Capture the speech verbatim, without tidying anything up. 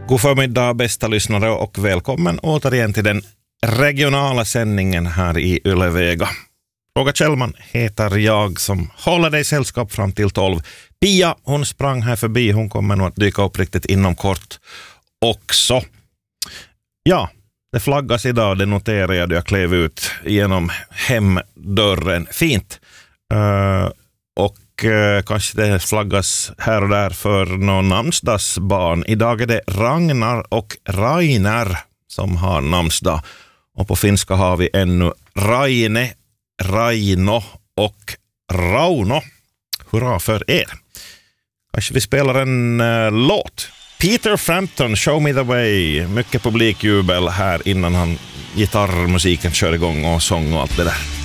God förmiddag bästa lyssnare och välkommen återigen till den regionala sändningen här i Ylevega. Roger Kjellman heter jag som håller dig sällskap fram till tolv. Pia, hon sprang här förbi, hon kommer nog att dyka upp riktigt inom kort också. Ja, det flaggas idag, det noterar jag då jag klev ut genom hemdörren. Fint. Uh, och uh, kanske det flaggas här och där för någon namnsdagsbarn. Idag är det Ragnar och Rainer som har namnsdag. Och på finska har vi ännu Raine, Raino och Rauno. Hurra för er. Kanske vi spelar en uh, låt. Peter Frampton, Show Me The Way. Mycket publikjubel här innan han gitarrmusiken kör igång och sång och allt det där.